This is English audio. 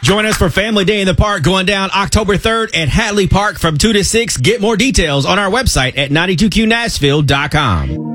Join us for Family Day in the Park going down October 3rd at Hatley Park from 2 to 6. Get more details on our website at 92qnashville.com.